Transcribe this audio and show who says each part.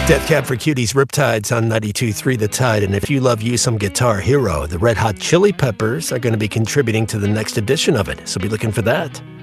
Speaker 1: Death Cab for Cuties, Riptides on 92.3 The Tide. And if you love you some Guitar Hero, the Red Hot Chili Peppers are going to be contributing to the next edition of it. So be looking for that.